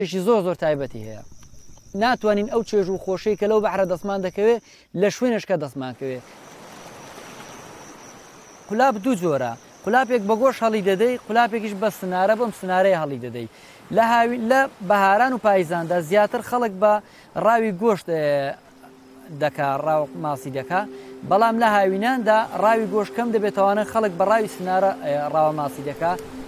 زۆر تایبەتی هەیە ناتوانین ئەو چێژ و خۆشەی کە لەو بەحرە دەستمان دەکەوێت لە شوێنشکە دەستمانکەوێت. قولاب دوو جۆرە، قولابێک بە گۆش هەڵی دەدەی، قولابێکیش بە سنارە بەم سنارەیە هەڵی دەدەی. لە بەهاران و پاییزاندا زیاتر خەڵک بە ڕاوی گۆشت دەکا ڕاو ماسی دەکا، بەڵام لە هاویناندا ڕاوی گۆشت کەم دەبێتەوانە خەڵک بە ڕاوی سنارە ڕاوە ماسی دەکا.